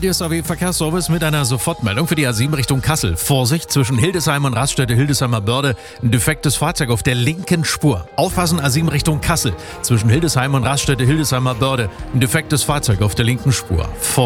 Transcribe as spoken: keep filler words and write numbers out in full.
Radio S A W Verkehrsservice mit einer Sofortmeldung für die A sieben Richtung Kassel. Vorsicht, zwischen Hildesheim und Raststätte Hildesheimer Börde ein defektes Fahrzeug auf der linken Spur. Aufpassen, A sieben Richtung Kassel. Zwischen Hildesheim und Raststätte Hildesheimer Börde ein defektes Fahrzeug auf der linken Spur.